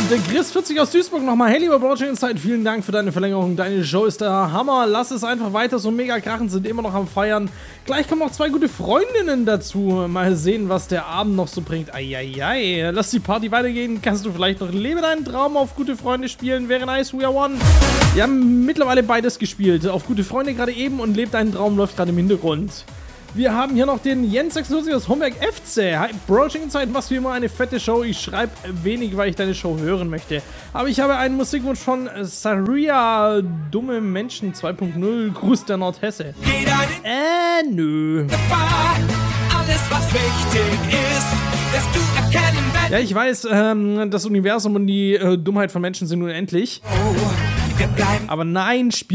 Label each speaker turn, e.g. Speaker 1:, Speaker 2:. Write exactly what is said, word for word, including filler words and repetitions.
Speaker 1: Der Chris vierzig aus Duisburg nochmal. Hey, lieber Broadcast Insight, vielen Dank für deine Verlängerung. Deine Show ist der Hammer. Lass es einfach weiter so mega krachen, sind immer noch am Feiern. Gleich kommen noch zwei gute Freundinnen dazu. Mal sehen, was der Abend noch so bringt. Eieiei. Lass die Party weitergehen. Kannst du vielleicht noch Lebe deinen Traum auf gute Freunde spielen? Wäre nice, we are one. Wir haben mittlerweile beides gespielt. Auf gute Freunde gerade eben und Lebe deinen Traum läuft gerade im Hintergrund. Wir haben hier noch den Jens sechsundneunzig aus Homberg F C. Hi, Broadcast Insight, machst wie immer eine fette Show. Ich schreibe wenig, weil ich deine Show hören möchte. Aber ich habe einen Musikwunsch von Saria, dumme Menschen zwei Punkt null. Gruß der Nordhesse. Äh, nö.
Speaker 2: Alles, was wichtig ist, dass du erkennen willst.
Speaker 1: Ja, ich weiß, ähm, das Universum und die äh, Dummheit von Menschen sind unendlich.
Speaker 2: Oh, wir bleiben.
Speaker 1: Aber nein, spiel